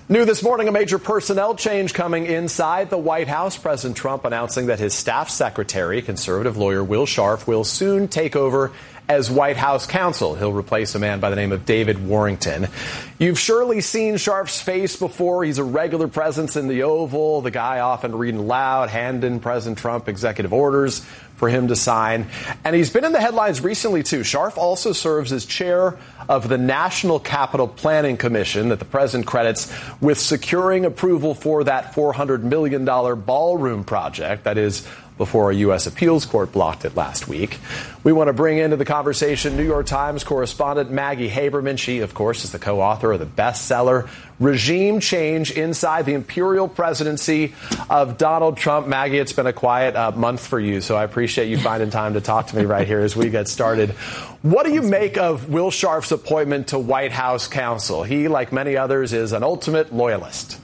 New this morning, a major personnel change coming inside the White House. President Trump announcing that his staff secretary, conservative lawyer Will Scharf, will soon take over as White House counsel. He'll replace a man by the name of David Warrington. You've surely seen Scharf's face before. He's a regular presence in the Oval, the guy often reading loud, handing President Trump executive orders for him to sign. And he's been in the headlines recently, too. Scharf also serves as chair of the National Capital Planning Commission that the president credits with securing approval for that $400 million ballroom project. That is, before a U.S. appeals court blocked it last week. We want to bring into the conversation New York Times correspondent Maggie Haberman. She, of course, is the co-author of the bestseller Regime Change Inside the Imperial Presidency of Donald Trump. Maggie, it's been a quiet month for you, so I appreciate you finding time to talk to me right here as we get started. What do you make of Will Scharf's appointment to White House counsel? He, like many others, is an ultimate loyalist.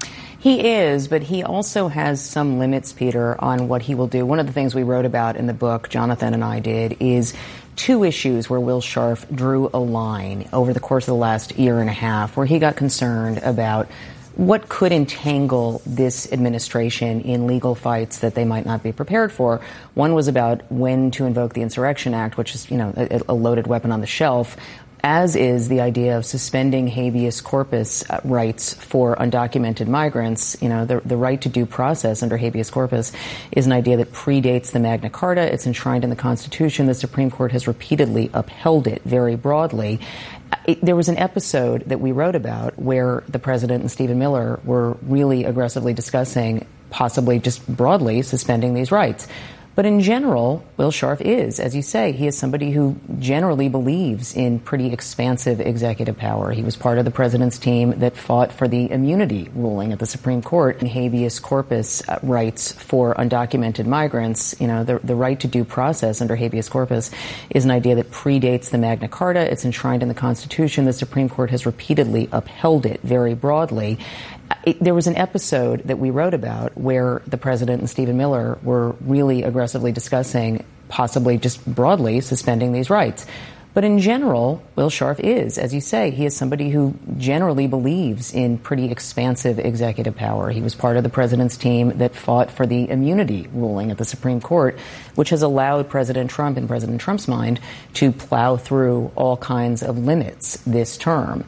He is, but he also has some limits, Peter, on what he will do. One of the things we wrote about in the book, Jonathan and I did, is two issues where Will Scharf drew a line over the course of the last year and a half, where he got concerned about what could entangle this administration in legal fights that they might not be prepared for. One was about when to invoke the Insurrection Act, which is, a loaded weapon on the shelf, as is the idea of suspending habeas corpus rights for undocumented migrants. The right to due process under habeas corpus is an idea that predates the Magna Carta. It's enshrined in the Constitution. The Supreme Court has repeatedly upheld it very broadly. There was an episode that we wrote about where the president and Stephen Miller were really aggressively discussing possibly just broadly suspending these rights. But in general, Will Scharf is, as you say, he is somebody who generally believes in pretty expansive executive power. He was part of the president's team that fought for the immunity ruling at the Supreme Court and habeas corpus rights for undocumented migrants. The right to due process under habeas corpus is an idea that predates the Magna Carta. It's enshrined in the Constitution. The Supreme Court has repeatedly upheld it very broadly. There was an episode that we wrote about where the president and Stephen Miller were really aggressively discussing possibly just broadly suspending these rights. But in general, Will Scharf is, as you say, he is somebody who generally believes in pretty expansive executive power. He was part of the president's team that fought for the immunity ruling at the Supreme Court, which has allowed President Trump, in President Trump's mind, to plow through all kinds of limits this term.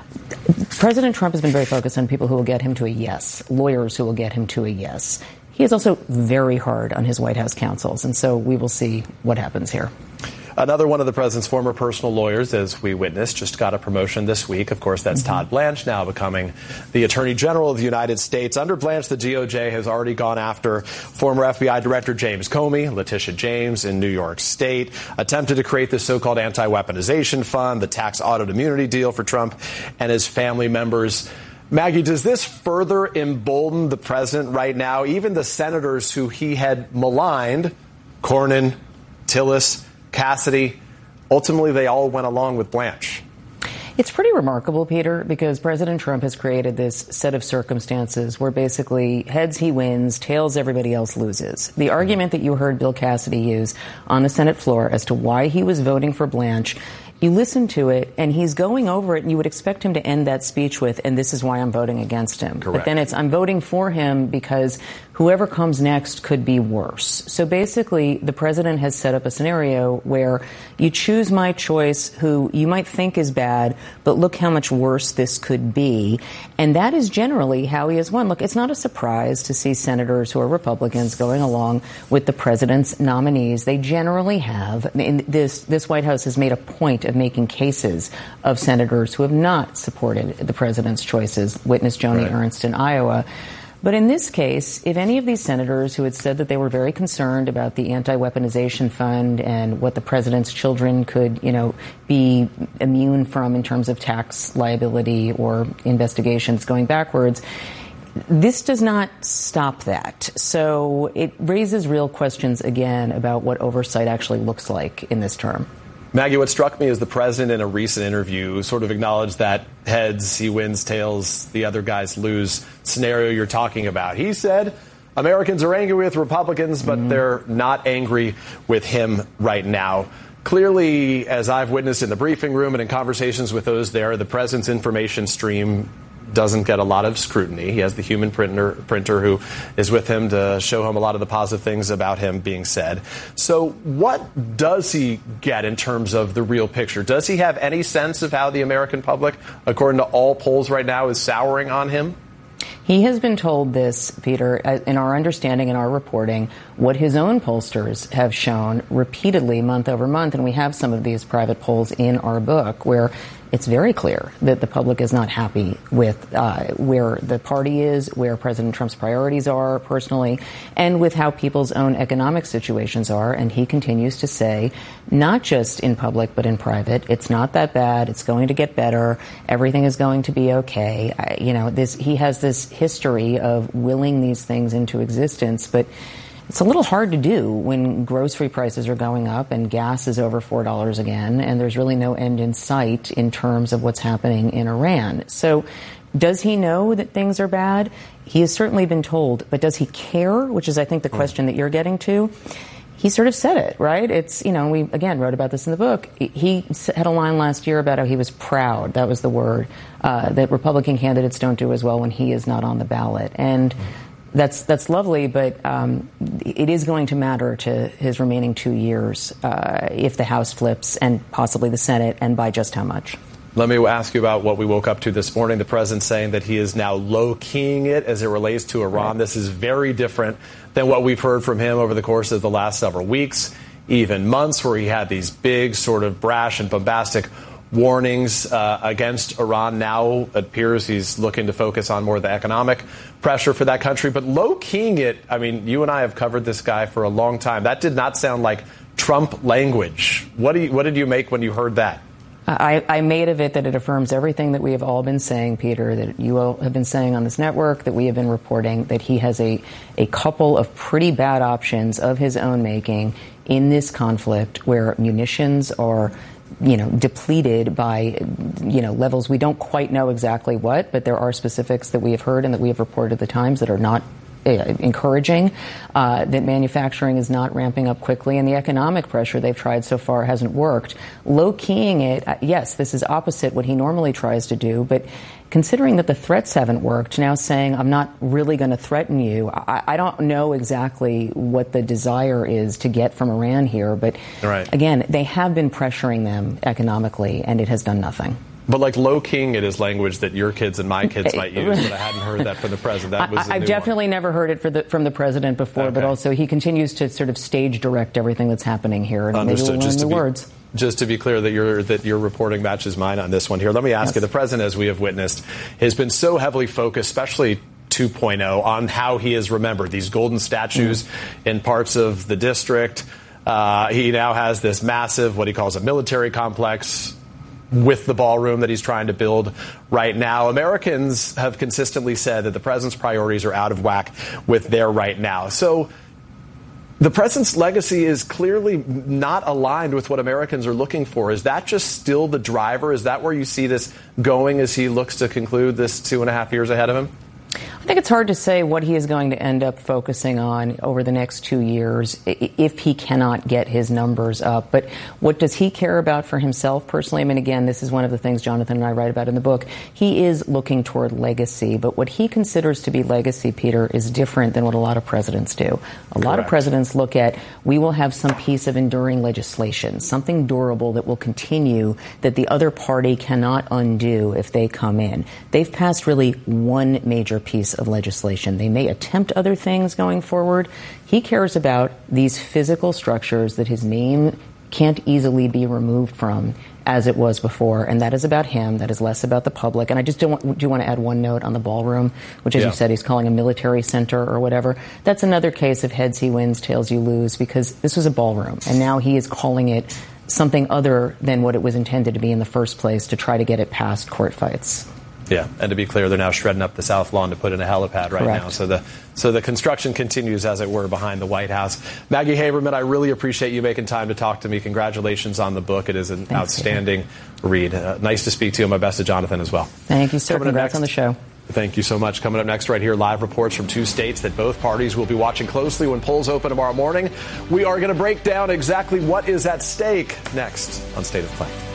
President Trump has been very focused on people who will get him to a yes, lawyers who will get him to a yes. He is also very hard on his White House counsels, and so we will see what happens here. Another one of the president's former personal lawyers, as we witnessed, just got a promotion this week. Of course, that's Todd Blanche, now becoming the Attorney General of the United States. Under Blanche, the DOJ has already gone after former FBI Director James Comey, Letitia James in New York State, attempted to create this so-called anti-weaponization fund, the tax audit immunity deal for Trump and his family members. Maggie, does this further embolden the president right now? Even the senators who he had maligned, Cornyn, Tillis, Cassidy, ultimately they all went along with Blanche. It's pretty remarkable, Peter, because President Trump has created this set of circumstances where basically heads he wins, tails everybody else loses. The argument that you heard Bill Cassidy use on the Senate floor as to why he was voting for Blanche, you listen to it, and he's going over it, and you would expect him to end that speech with, and this is why I'm voting against him. Correct. But then it's, I'm voting for him because whoever comes next could be worse. So basically, the president has set up a scenario where you choose my choice, who you might think is bad, but look how much worse this could be. And that is generally how he has won. Look, it's not a surprise to see senators who are Republicans going along with the president's nominees. They generally have. I mean, this White House has made a point of making cases of senators who have not supported the president's choices, witness Joni Ernst in Iowa. But in this case, if any of these senators who had said that they were very concerned about the anti-weaponization fund and what the president's children could, be immune from in terms of tax liability or investigations going backwards, this does not stop that. So it raises real questions again about what oversight actually looks like in this term. Maggie, what struck me is the president in a recent interview sort of acknowledged that heads, he wins, tails, the other guys lose scenario you're talking about. He said Americans are angry with Republicans, but they're not angry with him right now. Clearly, as I've witnessed in the briefing room and in conversations with those there, the president's information stream doesn't get a lot of scrutiny. He has the human printer who is with him to show him a lot of the positive things about him being said. So what does he get in terms of the real picture? Does he have any sense of how the American public, according to all polls right now, is souring on him? He has been told this, Peter, in our understanding and our reporting, what his own pollsters have shown repeatedly month over month. And we have some of these private polls in our book where it's very clear that the public is not happy with where the party is, where President Trump's priorities are personally, and with how people's own economic situations are. And he continues to say, not just in public, but in private, it's not that bad. It's going to get better. Everything is going to be okay. He has this history of willing these things into existence, but it's a little hard to do when grocery prices are going up and gas is over $4 again, and there's really no end in sight in terms of what's happening in Iran. So does he know that things are bad? He has certainly been told, but does he care, which is, I think, the question that you're getting to? He sort of said it, right? It's, we, again, wrote about this in the book. He had a line last year about how he was proud, that was the word, that Republican candidates don't do as well when he is not on the ballot. And that's lovely, but it is going to matter to his remaining 2 years if the House flips and possibly the Senate, and by just how much. Let me ask you about what we woke up to this morning. The president saying that he is now low-keying it as it relates to Iran. Right. This is very different than what we've heard from him over the course of the last several weeks, even months, where he had these big sort of brash and bombastic warnings against Iran. Now it appears he's looking to focus on more of the economic pressure for that country. But low-keying it, I mean, you and I have covered this guy for a long time. That did not sound like Trump language. What did you make when you heard that? I made of it that it affirms everything that we have all been saying, Peter, that you all have been saying on this network, that we have been reporting, that he has a couple of pretty bad options of his own making in this conflict where munitions are depleted by, levels we don't quite know exactly what, but there are specifics that we have heard and that we have reported at the Times that are not encouraging, that manufacturing is not ramping up quickly, and the economic pressure they've tried so far hasn't worked. Low-keying it, yes, this is opposite what he normally tries to do, but considering that the threats haven't worked, now saying, I'm not really going to threaten you, I don't know exactly what the desire is to get from Iran here, but Again, they have been pressuring them economically, and it has done nothing. But like low-keying it is language that your kids and my kids might use, but I hadn't heard that from the president. That was I've definitely never heard it from the president before, but also he continues to sort of stage direct everything that's happening here, and maybe we'll learn the words. Just to be clear that your reporting matches mine on this one here, let me ask you, the president, as we have witnessed, has been so heavily focused, especially 2.0, on how he is remembered. These golden statues in parts of the district. He now has this massive, what he calls a military complex, with the ballroom that he's trying to build right now. Americans have consistently said that the president's priorities are out of whack with their right now. So the president's legacy is clearly not aligned with what Americans are looking for. Is that just still the driver? Is that where you see this going as he looks to conclude this 2.5 years ahead of him? I think it's hard to say what he is going to end up focusing on over the next 2 years if he cannot get his numbers up. But what does he care about for himself personally? I mean, again, this is one of the things Jonathan and I write about in the book. He is looking toward legacy, but what he considers to be legacy, Peter, is different than what a lot of presidents do. A lot of presidents look at, we will have some piece of enduring legislation, something durable that will continue, that the other party cannot undo if they come in. They've passed really one major piece of legislation. They may attempt other things going forward. He cares about these physical structures that his name can't easily be removed from as it was before, and that is about him. That is less about the public. And I just do want to add one note on the ballroom, which, as you said, he's calling a military center or whatever. That's another case of heads he wins, tails you lose, because this was a ballroom, and now he is calling it something other than what it was intended to be in the first place to try to get it past court fights. Yeah, and to be clear, they're now shredding up the South Lawn to put in a helipad right now. So the construction continues, as it were, behind the White House. Maggie Haberman, I really appreciate you making time to talk to me. Congratulations on the book. It is an outstanding read. Nice to speak to you. My best to Jonathan as well. Thank you, sir. Congrats on the show. Thank you so much. Coming up next right here, live reports from two states that both parties will be watching closely when polls open tomorrow morning. We are going to break down exactly what is at stake next on State of Play.